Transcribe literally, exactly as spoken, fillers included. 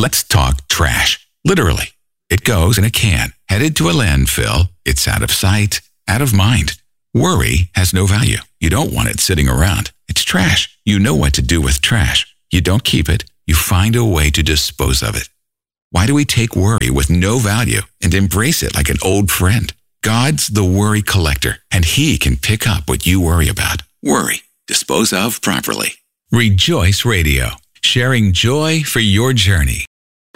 Let's talk trash. Literally. It goes in a can, headed to a landfill. It's out of sight, out of mind. Worry has no value. You don't want it sitting around. It's trash. You know what to do with trash. You don't keep it. You find a way to dispose of it. Why do we take worry with no value and embrace it like an old friend? God's the worry collector, and he can pick up what you worry about. Worry. Dispose of properly. Rejoice Radio. Sharing joy for your journey.